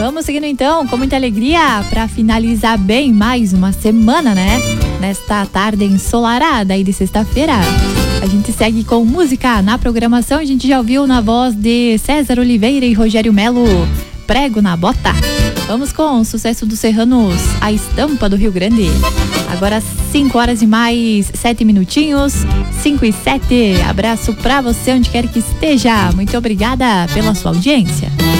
Vamos seguindo então com muita alegria para finalizar bem mais uma semana, né? Nesta tarde ensolarada aí de sexta-feira. A gente segue com música na programação. A gente já ouviu na voz de César Oliveira e Rogério Melo, Prego na Bota. Vamos com o sucesso dos Serranos, A Estampa do Rio Grande. Agora 5 horas e mais 7 minutinhos, 5 e 7. Abraço pra você onde quer que esteja. Muito obrigada pela sua audiência.